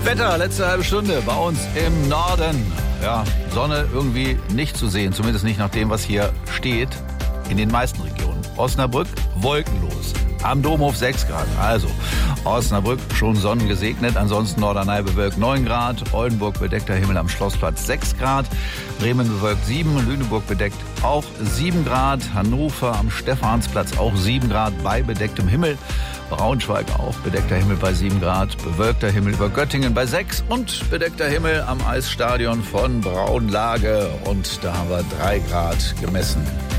Wetter, letzte halbe Stunde bei uns im Norden. Ja, Sonne irgendwie nicht zu sehen, zumindest nicht nach dem, was hier steht. In den meisten Regionen. Osnabrück, wolkenlos. Am Domhof 6 Grad. Also, Osnabrück schon sonnengesegnet. Ansonsten Norderney bewölkt 9 Grad. Oldenburg bedeckter Himmel am Schlossplatz 6 Grad. Bremen bewölkt 7. Lüneburg bedeckt auch 7 Grad. Hannover am Stephansplatz auch 7 Grad bei bedecktem Himmel. Braunschweig auch bedeckter Himmel bei 7 Grad. Bewölkter Himmel über Göttingen bei 6. Und bedeckter Himmel am Eisstadion von Braunlage. Und da haben wir 3 Grad gemessen.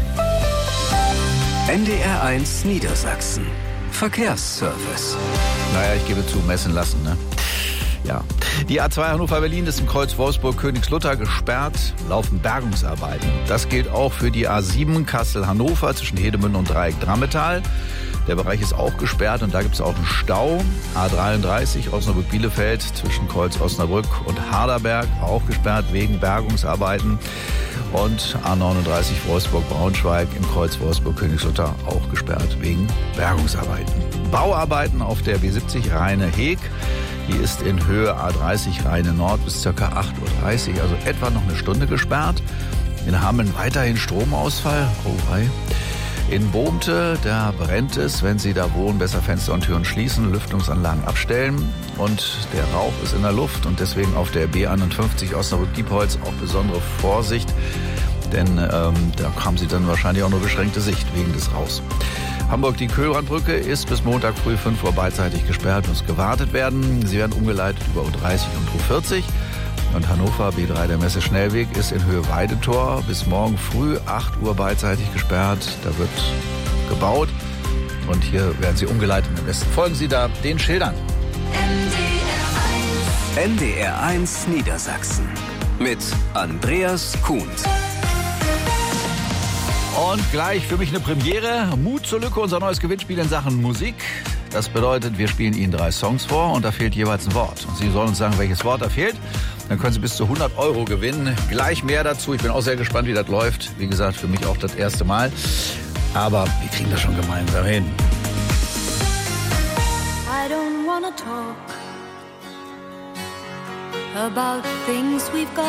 NDR 1 Niedersachsen. Verkehrsservice. Naja, ich gebe zu, messen lassen, ne? Ja. Die A2 Hannover-Berlin ist im Kreuz Wolfsburg-Königslutter gesperrt, laufen Bergungsarbeiten. Das gilt auch für die A7 Kassel-Hannover zwischen Hedemünde und Dreieck-Drammetal. Der Bereich ist auch gesperrt und da gibt es auch einen Stau. A33 Osnabrück-Bielefeld zwischen Kreuz Osnabrück und Harderberg auch gesperrt wegen Bergungsarbeiten. Und A39 Wolfsburg-Braunschweig im Kreuz Wolfsburg-Königslutter auch gesperrt wegen Bergungsarbeiten. Bauarbeiten auf der B70 Rheine-Heg. Die ist in Höhe A30 Rheine Nord bis ca. 8.30 Uhr, also etwa noch eine Stunde gesperrt. In Hameln weiterhin Stromausfall. Oh, wei. In Bohmte, da brennt es. Wenn Sie da wohnen, besser Fenster und Türen schließen, Lüftungsanlagen abstellen. Und der Rauch ist in der Luft und deswegen auf der B51 Osnabrück-Diepholz auch besondere Vorsicht. Denn da haben Sie dann wahrscheinlich auch nur beschränkte Sicht wegen des Rauchs. Hamburg, die Kühlbrandbrücke ist bis Montag früh 5 Uhr beidseitig gesperrt, muss gewartet werden. Sie werden umgeleitet über U30 und U40. Und Hannover, B3 der Messe-Schnellweg, ist in Höhe Weidetor bis morgen früh 8 Uhr beidseitig gesperrt. Da wird gebaut und hier werden Sie umgeleitet. Am besten folgen Sie da den Schildern. NDR 1 Niedersachsen mit Andreas Kuhns. Und gleich für mich eine Premiere. Mut zur Lücke, unser neues Gewinnspiel in Sachen Musik. Das bedeutet, wir spielen Ihnen 3 Songs vor und da fehlt jeweils ein Wort. Und Sie sollen uns sagen, welches Wort da fehlt. Dann können Sie bis zu 100 € gewinnen. Gleich mehr dazu. Ich bin auch sehr gespannt, wie das läuft. Wie gesagt, für mich auch das erste Mal. Aber wir kriegen das schon gemeinsam hin. I don't wanna talk about things we've got